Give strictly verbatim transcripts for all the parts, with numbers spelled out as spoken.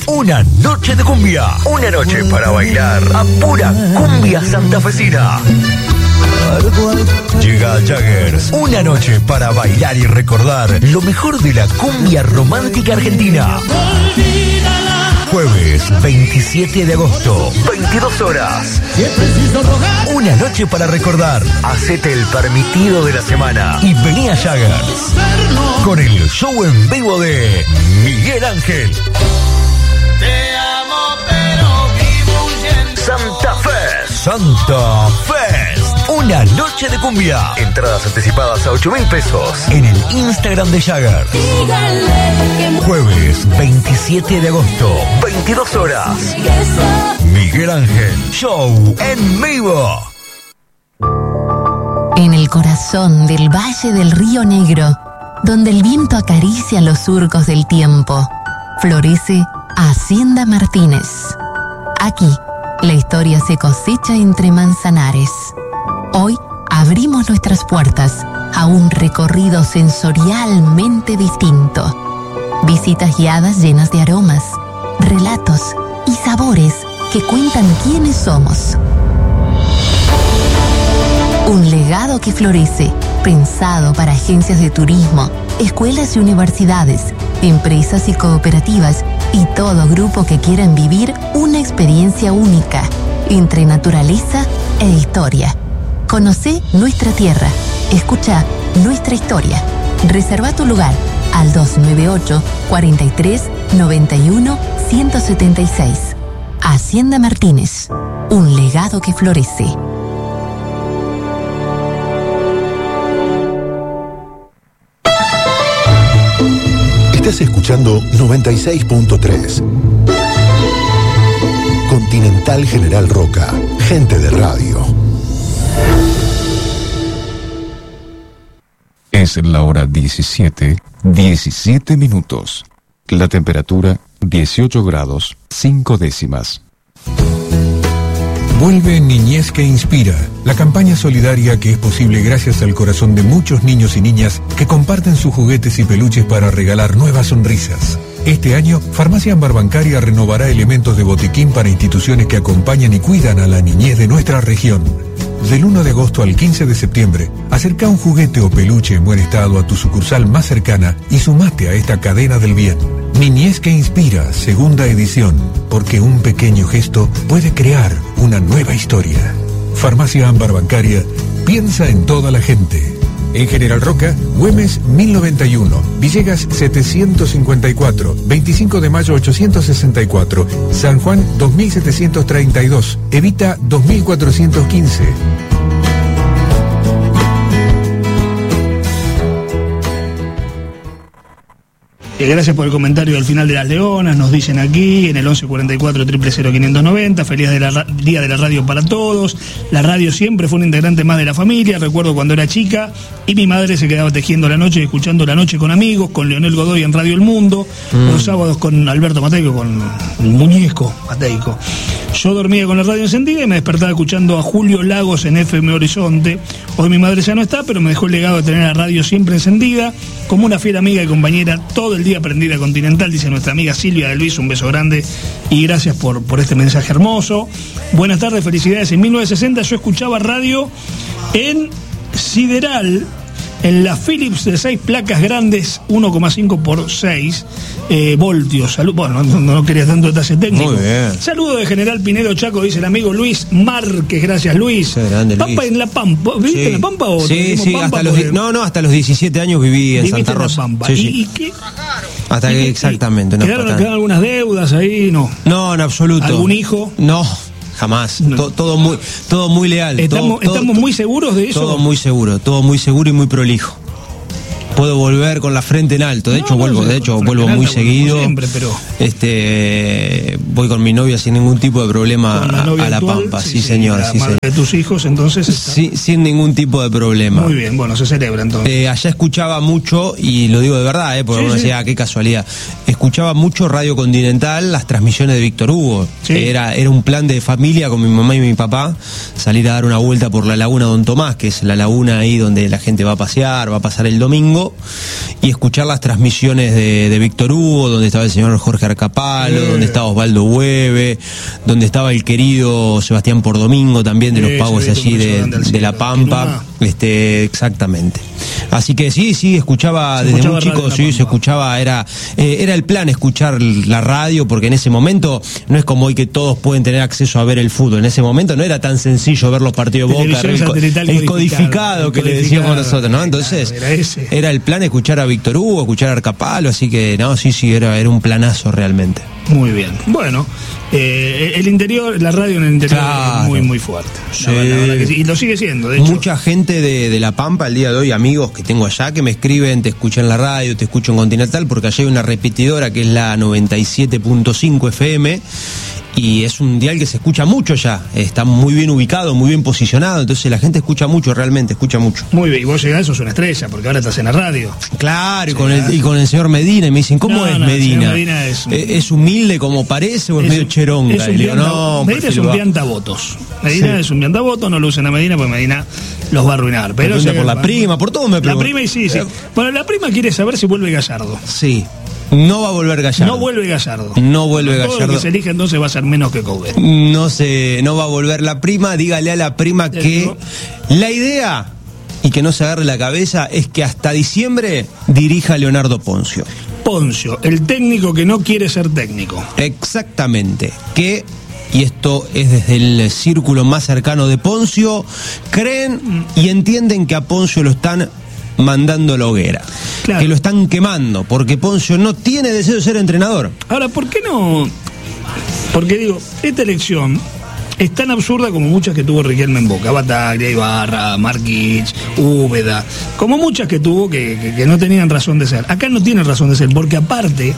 Una noche de cumbia. Una noche para bailar a pura cumbia santafesina. Llega Jaggers. Una noche para bailar y recordar lo mejor de la cumbia romántica argentina. Jueves veintisiete de agosto, veintidós horas. Una noche para recordar. Hacete el permitido de la semana y vení a Jaggers con el show en vivo de Miguel Ángel. Te amo pero vivo huyendo. Santa Fe, Santa Fest. Una noche de cumbia. Entradas anticipadas a ocho mil pesos en el Instagram de Jaggers. Jueves veintisiete de agosto, veintidós horas. Miguel Ángel, show en vivo. En el corazón del Valle del Río Negro, donde el viento acaricia los surcos del tiempo, florece Hacienda Martínez. Aquí, la historia se cosecha entre manzanares. Hoy abrimos nuestras puertas a un recorrido sensorialmente distinto. Visitas guiadas llenas de aromas, relatos y sabores que cuentan quiénes somos. Un legado que florece, pensado para agencias de turismo, escuelas y universidades, empresas y cooperativas y todo grupo que quieran vivir una experiencia única entre naturaleza e historia. Conocé nuestra tierra, escucha nuestra historia. Reserva tu lugar al dos nueve ocho, cuatro tres, nueve uno, uno siete seis. Hacienda Martínez, un legado que florece. Estás escuchando noventa y seis punto tres. Continental General Roca, gente de radio. Es la hora diecisiete, diecisiete minutos. La temperatura dieciocho grados, cinco décimas. Vuelve Niñez que Inspira, la campaña solidaria que es posible gracias al corazón de muchos niños y niñas que comparten sus juguetes y peluches para regalar nuevas sonrisas. Este año, Farmacia Ámbar Bancaria renovará elementos de botiquín para instituciones que acompañan y cuidan a la niñez de nuestra región. Del uno de agosto al quince de septiembre, acerca un juguete o peluche en buen estado a tu sucursal más cercana y sumate a esta cadena del bien. Niñez que Inspira, segunda edición, porque un pequeño gesto puede crear una nueva historia. Farmacia Ámbar Bancaria, piensa en toda la gente. En General Roca, Güemes mil noventa y uno, Villegas setecientos cincuenta y cuatro, veinticinco de mayo ochocientos sesenta y cuatro, San Juan dos mil setecientos treinta y dos, Evita dos mil cuatrocientos quince. Gracias por el comentario al final de Las Leonas, nos dicen aquí en el once cuarenta y cuatro, cero cero cero, quinientos noventa. Feliz de la, día de la radio para todos. La radio siempre fue un integrante más de la familia. Recuerdo cuando era chica y mi madre se quedaba tejiendo la noche, escuchando La Noche con Amigos, con Leonel Godoy en Radio El Mundo, mm. los sábados con Alberto Mateico, con el muñeco Mateico. Yo dormía con la radio encendida y me despertaba escuchando a Julio Lagos en F M Horizonte. Hoy mi madre ya no está, pero me dejó el legado de tener la radio siempre encendida, como una fiel amiga y compañera todo el día aprendida Continental, dice nuestra amiga Silvia de Luis. Un beso grande y gracias por, por este mensaje hermoso. Buenas tardes, felicidades. En mil novecientos sesenta yo escuchaba radio en Sideral, en la Philips de seis placas grandes, uno coma cinco por seis eh, voltios. Salud, bueno, no, no quería tanto detalle técnico. Muy bien. Saludo de General Pinedo Chaco, dice el amigo Luis Márquez. Gracias, Luis. Qué grande, Luis. Pampa en La Pampa. ¿Viviste Sí. en La Pampa o Sí, sí, Pampa hasta los, porque... no, no, hasta los diecisiete años viví en Viviste Santa Rosa. En La Pampa. Sí, ¿Y, sí. y qué? Hasta que exactamente. Una ¿Quedaron, patada. ¿Quedaron algunas deudas ahí? No. No, en absoluto. ¿Algún hijo? No, jamás. No. To- todo muy, todo muy leal. ¿Estamos, todo, estamos todo, muy seguros de eso? Todo muy seguro, todo muy seguro y muy prolijo. Puedo volver con la frente en alto. De No, hecho, no, vuelvo, sí, de hecho, con vuelvo frente en muy alta, seguido. vuelvo siempre, pero- Este, voy con mi novia sin ningún tipo de problema Con la a, novia a La actual, Pampa. sí, Sí, sí, señor, la sí, madre señor. de tus hijos, entonces. Está... Sí, sin ningún tipo de problema. Muy bien, bueno, se celebra entonces. Eh, allá escuchaba mucho, y lo digo de verdad, eh, porque Sí, uno sí. decía, ah, qué casualidad. Escuchaba mucho Radio Continental, las transmisiones de Víctor Hugo. Sí. Era, era un plan de familia con mi mamá y mi papá, salir a dar una vuelta por la laguna Don Tomás, que es la laguna ahí donde la gente va a pasear, va a pasar el domingo. domingo y escuchar las transmisiones de, de Víctor Hugo, donde estaba el señor Jorge Arcapalo, eh. donde estaba Osvaldo Hueve, donde estaba el querido Sebastián Pordomingo también de los eh, pagos allí de, de La Pampa. Este, exactamente. Así que sí, sí, escuchaba se desde escuchaba muy chico, sí, se escuchaba, era, eh, era el plan escuchar la radio, porque en ese momento no es como hoy que todos pueden tener acceso a ver el fútbol. En ese momento no era tan sencillo ver los partidos Boca, el, el codificado que le decíamos nosotros, ¿no? Entonces, claro, era, era el plan escuchar a Víctor Hugo, escuchar a Arcapalo, así que no, sí, sí, era, era un planazo realmente. Muy bien. Bueno, eh, el interior, la radio en el interior claro. es muy, muy fuerte. Sí. La verdad, la verdad que sí. Y lo sigue siendo, de hecho. Mucha gente de, de La Pampa el día de hoy, amigos que tengo allá, que me escriben, te escuchan en la radio, te escucho en Continental, porque allá hay una repetidora que es la noventa y siete punto cinco F M, y es un dial que se escucha mucho ya, está muy bien ubicado, muy bien posicionado, entonces la gente escucha mucho, realmente escucha mucho. Muy bien, y vos llegás, sos una estrella, porque ahora estás en la radio. Claro, y con, el, y con el señor Medina, y me dicen, ¿cómo no, es no, Medina? Medina es, un... ¿Es humilde como parece o es, es medio cheronga? Es un digo, pianta, no, Medina es un piantavotos. Medina sí. es un piantavotos, no lo usen a Medina, porque Medina los va a arruinar. Pero por la va, prima, por todo me pregunto. La prima y sí, sí. Bueno, la prima quiere saber si vuelve Gallardo. Sí. No va a volver Gallardo. No vuelve Gallardo. No vuelve Gallardo. Todo lo que se elija entonces va a ser menos que Coudet. No se, no va a volver la prima. Dígale a la prima que la idea, y que no se agarre la cabeza, es que hasta diciembre dirija a Leonardo Poncio. Poncio, el técnico que no quiere ser técnico. Exactamente. Que, y esto es desde el círculo más cercano de Poncio, creen y entienden que a Poncio lo están mandando a la hoguera, claro. que lo están quemando, porque Poncio no tiene deseo de ser entrenador. Ahora, ¿por qué no? Porque digo, esta elección es tan absurda como muchas que tuvo Riquelme en Boca, Bataglia, Ibarra, Marquich, Úbeda, como muchas que tuvo que, que, que no tenían razón de ser. Acá no tienen razón de ser, porque aparte,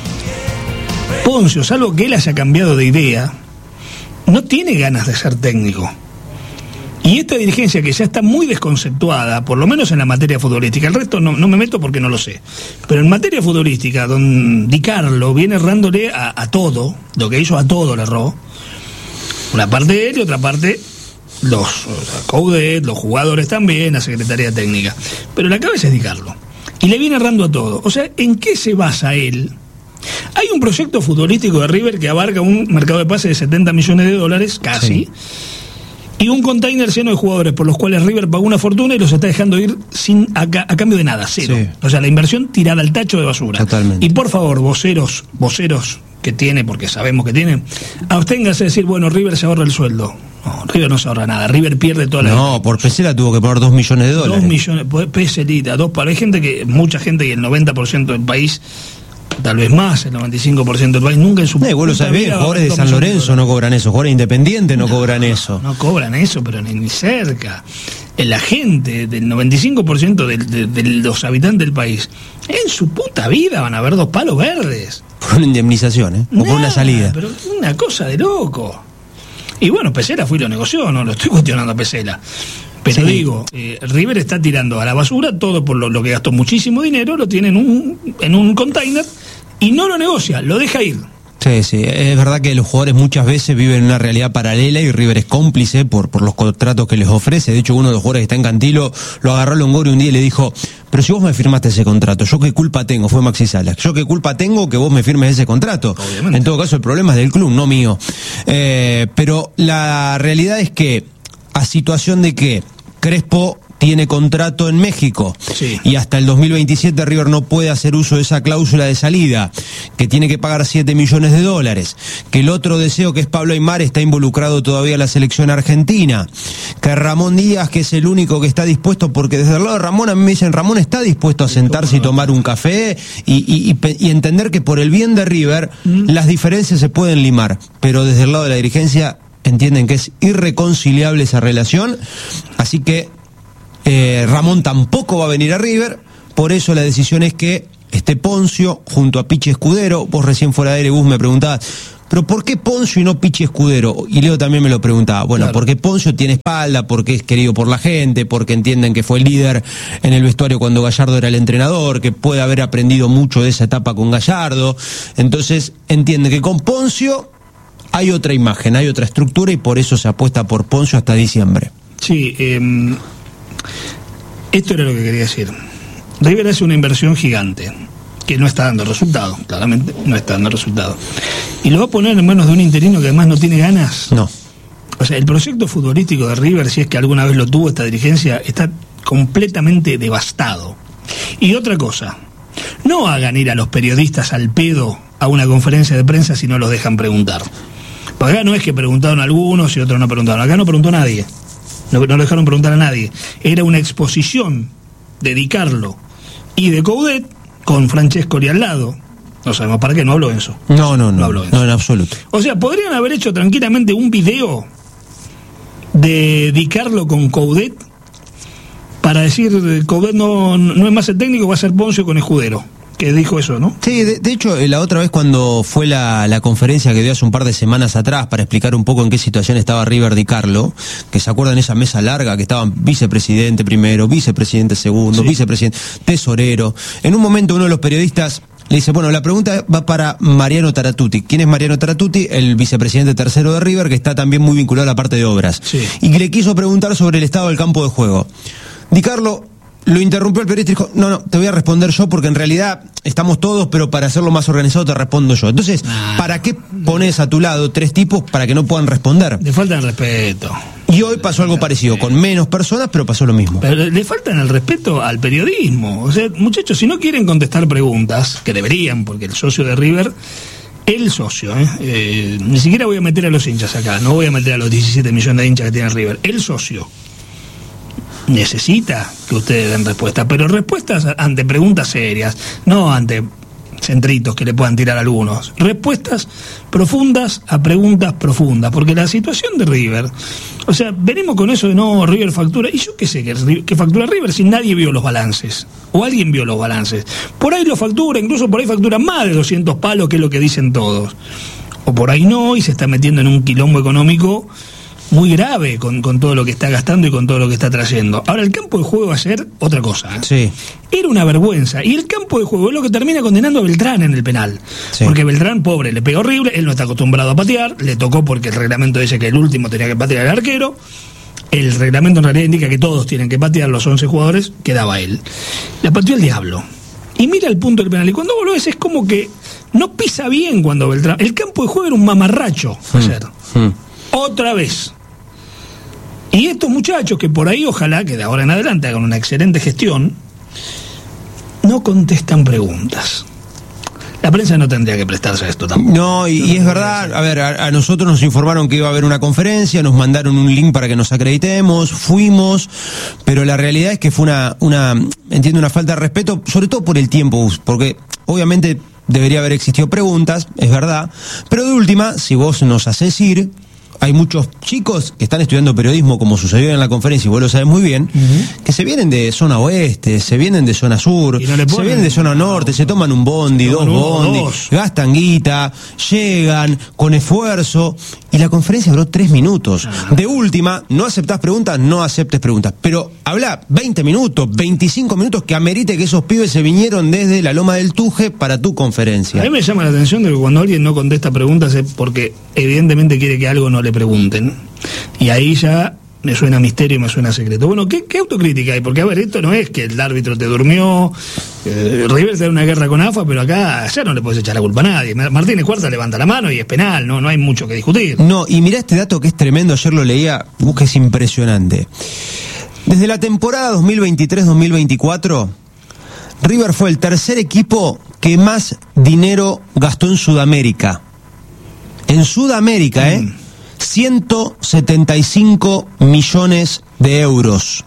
Poncio, salvo que él haya cambiado de idea, no tiene ganas de ser técnico. Y esta dirigencia que ya está muy desconceptuada, por lo menos en la materia futbolística, el resto no, no me meto porque no lo sé, pero en materia futbolística, don Di Carlo viene errándole a, a todo, lo que hizo a todo le erró, una parte él y otra parte los o sea, Coudet, los jugadores también, la Secretaría Técnica, pero la cabeza es Di Carlo, y le viene errando a todo. O sea, ¿en qué se basa él? Hay un proyecto futbolístico de River que abarca un mercado de pases de setenta millones de dólares, casi, sí. Y un container lleno de jugadores por los cuales River pagó una fortuna y los está dejando ir sin a, a cambio de nada, cero. Sí. O sea, la inversión tirada al tacho de basura. Totalmente. Y por favor, voceros, voceros que tiene, porque sabemos que tiene, absténganse de decir, bueno, River se ahorra el sueldo. No, River no se ahorra nada, River pierde toda la... No, por Pesela tuvo que pagar dos millones de dólares. Dos millones, Peselita, dos para... Hay gente que, mucha gente y el noventa por ciento del país... Tal vez más, el noventa y cinco por ciento del país nunca en su... Eh, vos lo sabés bien, jugadores de San Lorenzo no cobran eso, jugadores independientes no, no cobran eso. No cobran eso, pero ni, ni cerca. La gente del noventa y cinco por ciento de, de, de los habitantes del país, en su puta vida van a ver dos palos verdes. Por una indemnización, ¿eh? O nah, por una salida. Pero una cosa de loco. Y bueno, Pesela fue y lo negoció, no lo estoy cuestionando a Pesela. Pero sí. digo, eh, River está tirando a la basura todo por lo, lo que gastó muchísimo dinero, lo tiene en un, en un container y no lo negocia, lo deja ir. Sí, sí, es verdad que los jugadores muchas veces viven en una realidad paralela y River es cómplice por, por los contratos que les ofrece. De hecho, uno de los jugadores que está en Cantilo lo agarró a Longoria un día y le dijo, pero si vos me firmaste ese contrato, ¿yo qué culpa tengo? Fue Maxi Salas. ¿Yo qué culpa tengo que vos me firmes ese contrato? Obviamente. En todo caso, el problema es del club, no mío. Eh, pero la realidad es que, a situación de que Crespo tiene contrato en México sí. y hasta el dos mil veintisiete River no puede hacer uso de esa cláusula de salida, que tiene que pagar siete millones de dólares, que el otro deseo, que es Pablo Aimar, está involucrado todavía en la selección argentina, que Ramón Díaz, que es el único que está dispuesto, porque desde el lado de Ramón a mí me dicen, Ramón está dispuesto a sentarse y tomar un café y, y, y, y entender que por el bien de River mm. las diferencias se pueden limar, pero desde el lado de la dirigencia entienden que es irreconciliable esa relación, así que eh, Ramón tampoco va a venir a River, por eso la decisión es que esté Poncio junto a Pichi Escudero. Vos recién fuera de aire, Gus, me preguntabas, pero ¿por qué Poncio y no Pichi Escudero? Y Leo también me lo preguntaba. Bueno, claro. Porque Poncio tiene espalda, porque es querido por la gente, porque entienden que fue el líder en el vestuario cuando Gallardo era el entrenador, que puede haber aprendido mucho de esa etapa con Gallardo, entonces entienden que con Poncio hay otra imagen, hay otra estructura y por eso se apuesta por Poncio hasta diciembre. Sí, eh, esto era lo que quería decir. River hace una inversión gigante, que no está dando resultado, claramente no está dando resultado. Y lo va a poner en manos de un interino que además no tiene ganas. No. O sea, el proyecto futbolístico de River, si es que alguna vez lo tuvo esta dirigencia, está completamente devastado. Y otra cosa, no hagan ir a los periodistas al pedo a una conferencia de prensa si no los dejan preguntar. Porque acá no es que preguntaron algunos y otros no preguntaron. Acá no preguntó nadie. No, no dejaron preguntar a nadie. Era una exposición de Di Carlo y de Coudet con Francescoli al lado. No sabemos para qué, no habló Enzo. No, no, no, no, habló Enzo. No, en absoluto. O sea, podrían haber hecho tranquilamente un video de Di Carlo con Coudet para decir, Coudet no, no es más el técnico, va a ser Poncio con Escudero, que dijo eso, ¿no? Sí, de, de hecho, la otra vez cuando fue la, la conferencia que dio hace un par de semanas atrás para explicar un poco en qué situación estaba River Di Carlo, que se acuerdan esa mesa larga que estaban vicepresidente primero, vicepresidente segundo, sí. vicepresidente, tesorero. En un momento uno de los periodistas le dice, bueno, la pregunta va para Mariano Taratuti. ¿Quién es Mariano Taratuti? El vicepresidente tercero de River, que está también muy vinculado a la parte de obras. Sí. Y le quiso preguntar sobre el estado del campo de juego. Di Carlo lo interrumpió el periodista y dijo, no, no, te voy a responder yo porque en realidad estamos todos, pero para hacerlo más organizado te respondo yo. Entonces, ah. ¿para qué pones a tu lado tres tipos para que no puedan responder? Le faltan el respeto. Y hoy pasó algo parecido, con menos personas, pero pasó lo mismo. Pero le faltan el respeto al periodismo. O sea, muchachos, si no quieren contestar preguntas, que deberían, porque el socio de River, el socio, ¿eh? Eh, ni siquiera voy a meter a los hinchas acá, no voy a meter a los diecisiete millones de hinchas que tiene River, el socio necesita que ustedes den respuesta, pero respuestas ante preguntas serias, no ante centritos que le puedan tirar algunos. Respuestas profundas a preguntas profundas, porque la situación de River, o sea, venimos con eso de no, River factura, y yo qué sé que, que factura River si nadie vio los balances, o alguien vio los balances. Por ahí lo factura, incluso por ahí factura más de doscientos palos, que es lo que dicen todos. O por ahí no, y se está metiendo en un quilombo económico muy grave con, con todo lo que está gastando y con todo lo que está trayendo. Ahora, el campo de juego va a ser otra cosa, ¿eh? Sí. Era una vergüenza. Y el campo de juego es lo que termina condenando a Beltrán en el penal. Sí. Porque Beltrán, pobre, le pega horrible, él no está acostumbrado a patear, le tocó porque el reglamento dice que el último tenía que patear al arquero. El reglamento en realidad indica que todos tienen que patear, los once jugadores, quedaba él. La pateó el diablo. Y mira el punto del penal. Y cuando vos lo ves es como que no pisa bien cuando Beltrán... El campo de juego era un mamarracho ayer. Hmm. Hmm. Otra vez. Y estos muchachos que por ahí ojalá que de ahora en adelante hagan una excelente gestión, no contestan preguntas. La prensa no tendría que prestarse a esto tampoco. No, y, no y es verdad, a ver, a, a nosotros nos informaron que iba a haber una conferencia, nos mandaron un link para que nos acreditemos, fuimos, pero la realidad es que fue una, una entiendo, una falta de respeto, sobre todo por el tiempo, porque obviamente debería haber existido preguntas, es verdad, pero de última, si vos nos haces ir, hay muchos chicos que están estudiando periodismo, como sucedió en la conferencia, y vos lo sabés muy bien, uh-huh. que se vienen de zona oeste, se vienen de zona sur, no ponen, se vienen de zona norte, no, se toman un bondi, no, dos no, bondi, dos. gastan guita, llegan con esfuerzo, y la conferencia duró tres minutos. Uh-huh. De última, no aceptás preguntas, no aceptes preguntas, pero habla veinte minutos, veinticinco minutos que amerite que esos pibes se vinieron desde la Loma del Tuje para tu conferencia. A mí me llama la atención de que cuando alguien no contesta preguntas es porque evidentemente quiere que algo no le pregunten, y ahí ya me suena misterio y me suena secreto. Bueno, ¿qué, qué autocrítica hay? Porque, a ver, esto no es que el árbitro te durmió, eh, River te da una guerra con A F A, pero acá ya no le puedes echar la culpa a nadie. Martínez Cuarta levanta la mano y es penal, no, no hay mucho que discutir. No, y mirá este dato que es tremendo, ayer lo leía, que es impresionante. Desde la temporada dos mil veintitrés dos mil veinticuatro, River fue el tercer equipo que más dinero gastó en Sudamérica. En Sudamérica, ¿eh? Mm. ciento setenta y cinco millones de euros.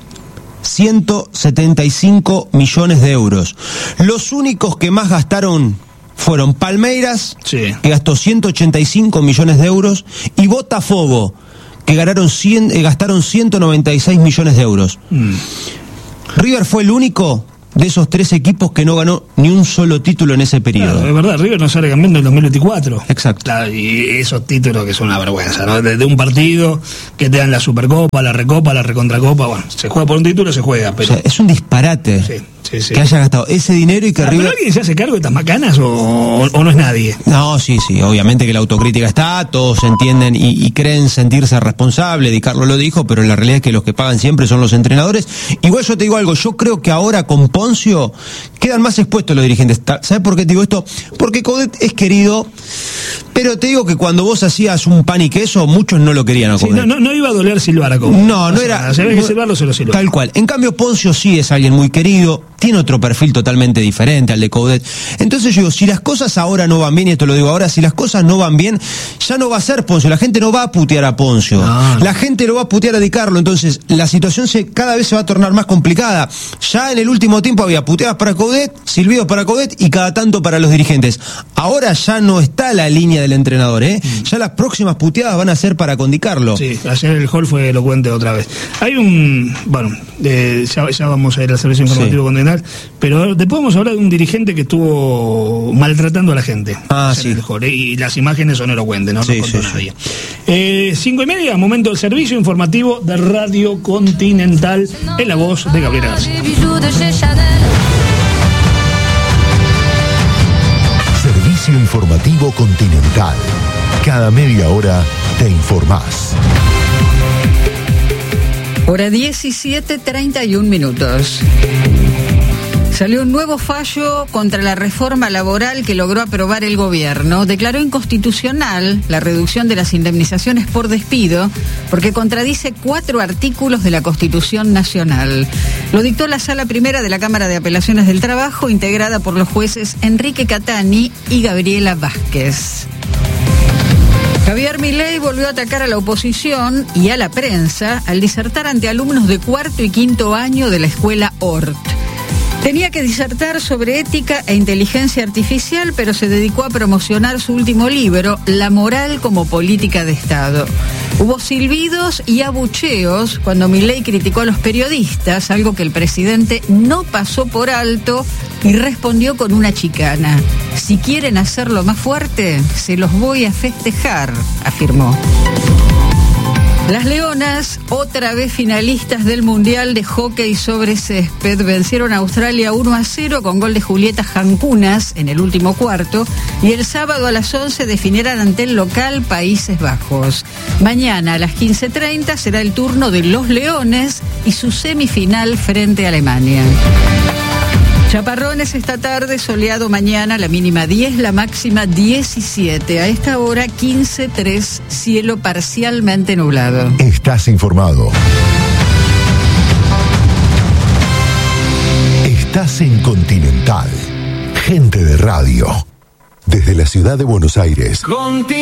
ciento setenta y cinco millones de euros. Los únicos que más gastaron fueron Palmeiras, sí. que gastó ciento ochenta y cinco millones de euros, y Botafogo, que ganaron cien, eh, gastaron ciento noventa y seis millones de euros. Mm. River fue el único de esos tres equipos que no ganó ni un solo título en ese periodo. Claro, es verdad, River no sale campeón del dos mil veinticuatro. Exacto. Claro, y esos títulos que son una vergüenza, ¿no? Desde un partido que te dan la Supercopa, la Recopa, la Recontracopa, bueno, se juega por un título, se juega, pero... O sea, es un disparate. Sí, sí. sí, sí. que haya gastado ese dinero y que Ah, River... ¿pero alguien se hace cargo de estas macanas o, o no es nadie? No, sí, sí, obviamente que la autocrítica está, todos entienden y, y creen sentirse responsables, Di Carlo lo dijo, pero la realidad es que los que pagan siempre son los entrenadores. Igual yo te digo algo, yo creo que ahora con Poncio quedan más expuestos los dirigentes. ¿Sabes por qué te digo esto? Porque Coudet es querido, pero te digo que cuando vos hacías un pan y queso, muchos no lo querían a Sí, Coudet. no, no, no iba a doler silbar a Coudet. No, no era... Se ve que silbarlo, se lo silbó. Tal cual. En cambio, Poncio sí es alguien muy querido, tiene otro perfil totalmente diferente al de Coudet. Entonces yo digo, si las cosas ahora no van bien, y esto lo digo ahora, si las cosas no van bien, ya no va a ser Poncio, la gente no va a putear a Poncio, No, no. la gente lo va a putear a Di Carlo, entonces la situación se, cada vez se va a tornar más complicada. Ya en el último tiempo había puteadas para Coudet, silbidos para Coudet y cada tanto para los dirigentes. Ahora ya no está la línea del entrenador, ¿eh? Mm. Ya las próximas puteadas van a ser para con Di Carlo. Sí, ayer el hall fue elocuente otra vez. Hay un... Bueno, eh, ya, ya vamos a ir al servicio informativo sí. continental, pero después vamos a hablar de un dirigente que estuvo maltratando a la gente. Ah, sí. El hall, ¿eh? Y las imágenes son elocuentes, ¿no? Sí, no contó sí, nadie. Eh, cinco y media, momento del servicio informativo de Radio Continental, en la voz de Gabriela García. Servicio informativo Continental. Cada media hora te informás. Hora diecisiete treinta y un minutos. Salió un nuevo fallo contra la reforma laboral que logró aprobar el gobierno. Declaró inconstitucional la reducción de las indemnizaciones por despido porque contradice cuatro artículos de la Constitución Nacional. Lo dictó la Sala Primera de la Cámara de Apelaciones del Trabajo, integrada por los jueces Enrique Catani y Gabriela Vázquez. Javier Milei volvió a atacar a la oposición y a la prensa al disertar ante alumnos de cuarto y quinto año de la escuela Hort. Tenía que disertar sobre ética e inteligencia artificial, pero se dedicó a promocionar su último libro, La moral como política de Estado. Hubo silbidos y abucheos cuando Milei criticó a los periodistas, algo que el presidente no pasó por alto y respondió con una chicana. Si quieren hacerlo más fuerte, se los voy a festejar, afirmó. Las Leonas, otra vez finalistas del Mundial de Hockey sobre Césped, vencieron a Australia uno a cero con gol de Julieta Jancunas en el último cuarto y el sábado a las once definirán ante el local Países Bajos. Mañana a las quince treinta será el turno de los Leones y su semifinal frente a Alemania. Chaparrones esta tarde, soleado mañana, la mínima diez, la máxima diecisiete. A esta hora quince tres, cielo parcialmente nublado. Estás informado. Estás en Continental. Gente de radio. Desde la ciudad de Buenos Aires. Continental.